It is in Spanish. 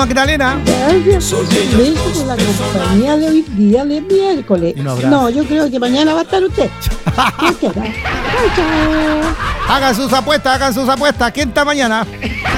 Magdalena. Gracias. Besos por la compañía de hoy día de miércoles. No, yo creo que mañana va a estar usted. Chao, chao. Hagan sus apuestas. ¿Quién está mañana?